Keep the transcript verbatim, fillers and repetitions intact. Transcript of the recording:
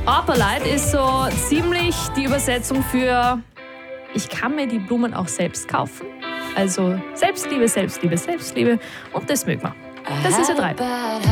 Opalite ist so ziemlich die Übersetzung für ich kann mir die Blumen auch selbst kaufen. Also Selbstliebe, Selbstliebe, Selbstliebe und das mögen wir. Das ist ja drei.